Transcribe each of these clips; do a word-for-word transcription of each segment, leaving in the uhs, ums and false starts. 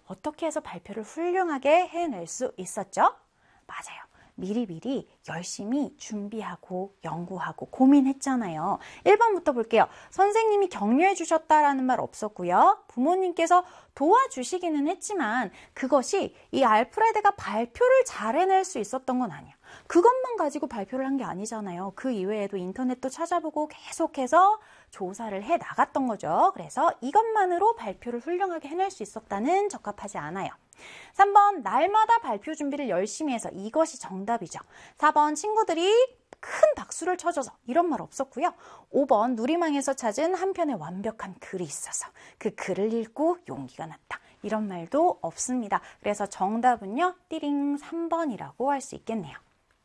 어떻게 해서 발표를 훌륭하게 해낼 수 있었죠? 맞아요. 미리미리 열심히 준비하고 연구하고 고민했잖아요. 일 번부터 볼게요. 선생님이 격려해 주셨다라는 말 없었고요. 부모님께서 도와주시기는 했지만 그것이 이 알프레드가 발표를 잘 해낼 수 있었던 건 아니야. 그것만 가지고 발표를 한 게 아니잖아요. 그 이외에도 인터넷도 찾아보고 계속해서 조사를 해 나갔던 거죠. 그래서 이것만으로 발표를 훌륭하게 해낼 수 있었다는 적합하지 않아요. 삼 번 날마다 발표 준비를 열심히 해서 이것이 정답이죠. 사 번 친구들이 큰 박수를 쳐줘서 이런 말 없었고요. 오 번 누리망에서 찾은 한 편의 완벽한 글이 있어서 그 글을 읽고 용기가 났다. 이런 말도 없습니다. 그래서 정답은요. 띠링 삼 번이라고 할 수 있겠네요.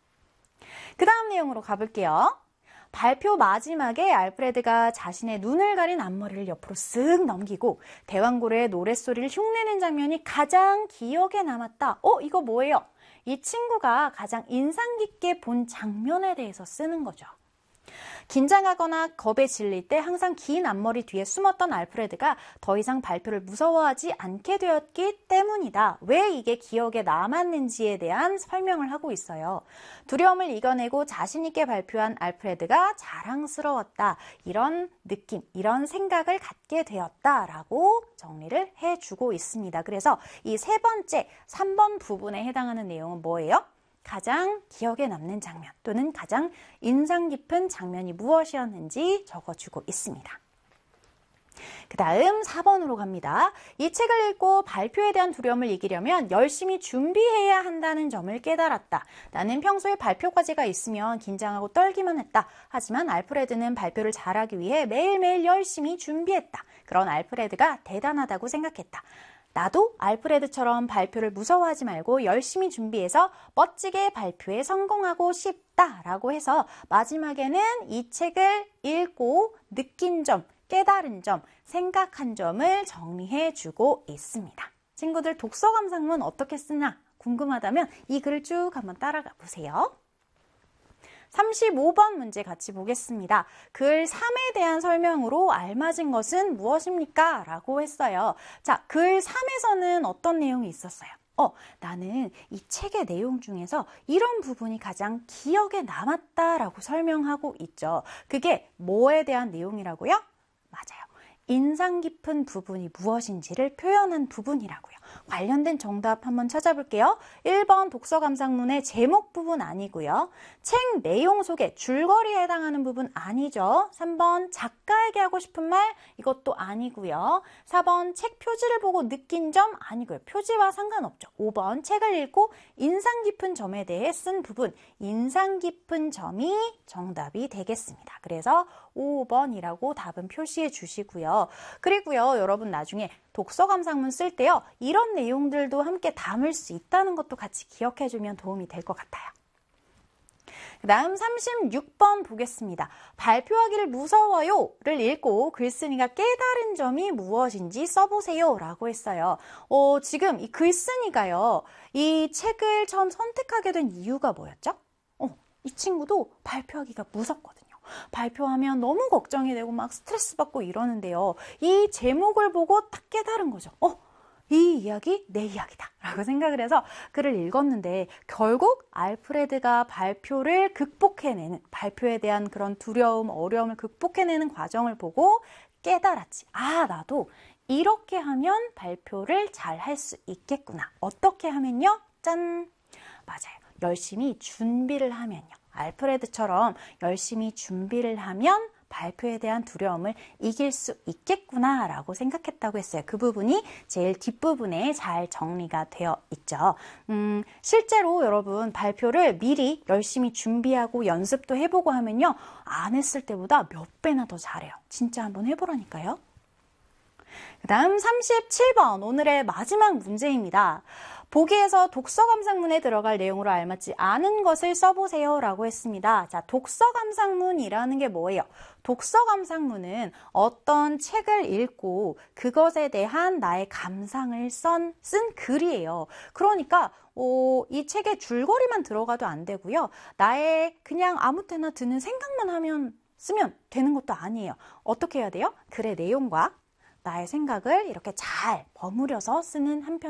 그 다음 내용으로 가볼게요. 발표 마지막에 알프레드가 자신의 눈을 가린 앞머리를 옆으로 쓱 넘기고 대왕고래의 노랫소리를 흉내낸 장면이 가장 기억에 남았다. 어, 이거 뭐예요? 이 친구가 가장 인상 깊게 본 장면에 대해서 쓰는 거죠. 긴장하거나 겁에 질릴 때 항상 긴 앞머리 뒤에 숨었던 알프레드가 더 이상 발표를 무서워하지 않게 되었기 때문이다. 왜 이게 기억에 남았는지에 대한 설명을 하고 있어요. 두려움을 이겨내고 자신 있게 발표한 알프레드가 자랑스러웠다. 이런 느낌, 이런 생각을 갖게 되었다라고 정리를 해주고 있습니다. 그래서 이 세 번째, 삼 번 부분에 해당하는 내용은 뭐예요? 가장 기억에 남는 장면 또는 가장 인상 깊은 장면이 무엇이었는지 적어주고 있습니다. 그 다음 사 번으로 갑니다. 이 책을 읽고 발표에 대한 두려움을 이기려면 열심히 준비해야 한다는 점을 깨달았다. 나는 평소에 발표 과제가 있으면 긴장하고 떨기만 했다. 하지만 알프레드는 발표를 잘하기 위해 매일매일 열심히 준비했다. 그런 알프레드가 대단하다고 생각했다. 나도 알프레드처럼 발표를 무서워하지 말고 열심히 준비해서 멋지게 발표에 성공하고 싶다라고 해서 마지막에는 이 책을 읽고 느낀 점, 깨달은 점, 생각한 점을 정리해주고 있습니다. 친구들 독서 감상문 어떻게 쓰나 궁금하다면 이 글을 쭉 한번 따라가 보세요. 삼십오 번 문제 같이 보겠습니다. 글 삼에 대한 설명으로 알맞은 것은 무엇입니까? 라고 했어요. 자, 글 삼에서는 어떤 내용이 있었어요? 어, 나는 이 책의 내용 중에서 이런 부분이 가장 기억에 남았다라고 설명하고 있죠. 그게 뭐에 대한 내용이라고요? 맞아요. 인상 깊은 부분이 무엇인지를 표현한 부분이라고요. 관련된 정답 한번 찾아볼게요. 일 번 독서 감상문의 제목 부분 아니고요. 책 내용 속에 줄거리에 해당하는 부분 아니죠. 삼 번 작가에게 하고 싶은 말 이것도 아니고요. 사 번 책 표지를 보고 느낀 점 아니고요. 표지와 상관없죠. 오 번 책을 읽고 인상 깊은 점에 대해 쓴 부분 인상 깊은 점이 정답이 되겠습니다. 그래서 오 번이라고 답은 표시해 주시고요. 그리고요, 여러분 나중에 독서 감상문 쓸 때요, 이런 내용들도 함께 담을 수 있다는 것도 같이 기억해주면 도움이 될 것 같아요. 그 다음 삼십육 번 보겠습니다. 발표하기를 무서워요를 읽고 글쓴이가 깨달은 점이 무엇인지 써보세요 라고 했어요. 어, 지금 이 글쓴이가요, 이 책을 처음 선택하게 된 이유가 뭐였죠? 어, 이 친구도 발표하기가 무섭거든요. 발표하면 너무 걱정이 되고 막 스트레스 받고 이러는데요. 이 제목을 보고 딱 깨달은 거죠. 어, 이 이야기 내 이야기다 라고 생각을 해서 글을 읽었는데 결국 알프레드가 발표를 극복해내는, 발표에 대한 그런 두려움, 어려움을 극복해내는 과정을 보고 깨달았지. 아, 나도 이렇게 하면 발표를 잘 할 수 있겠구나. 어떻게 하면요? 짠! 맞아요. 열심히 준비를 하면요. 알프레드처럼 열심히 준비를 하면 발표에 대한 두려움을 이길 수 있겠구나 라고 생각했다고 했어요. 그 부분이 제일 뒷부분에 잘 정리가 되어 있죠. 음, 실제로 여러분 발표를 미리 열심히 준비하고 연습도 해보고 하면요, 안 했을 때보다 몇 배나 더 잘해요. 진짜 한번 해보라니까요. 그 다음 삼십칠 번 오늘의 마지막 문제입니다. 보기에서 독서 감상문에 들어갈 내용으로 알맞지 않은 것을 써보세요 라고 했습니다. 자, 독서 감상문이라는 게 뭐예요? 독서 감상문은 어떤 책을 읽고 그것에 대한 나의 감상을 쓴, 쓴 글이에요. 그러니까 어, 이 책의 줄거리만 들어가도 안 되고요. 나의 그냥 아무 때나 드는 생각만 하면 쓰면 되는 것도 아니에요. 어떻게 해야 돼요? 글의 내용과 나의 생각을 이렇게 잘 버무려서 쓰는 한편